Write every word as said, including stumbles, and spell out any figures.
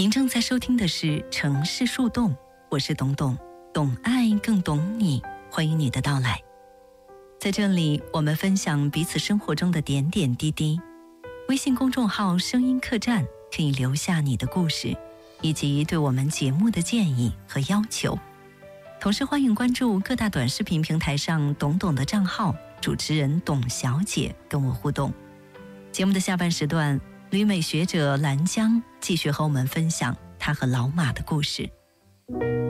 您正在收听的是城市树洞，我是董董，懂爱更懂你，欢迎你的到来。在这里，我们分享彼此生活中的点点滴滴。微信公众号声音客栈可以留下你的故事，以及对我们节目的建议和要求。同时欢迎关注各大短视频平台上董董的账号，主持人董小姐跟我互动。节目的下半时段，旅美学者兰江继续和我们分享她和老马的故事。